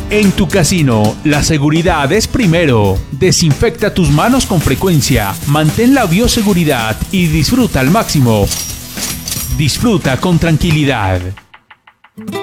En tu casino, la seguridad es primero. Desinfecta tus manos con frecuencia, mantén la bioseguridad y disfruta al máximo. Disfruta con tranquilidad.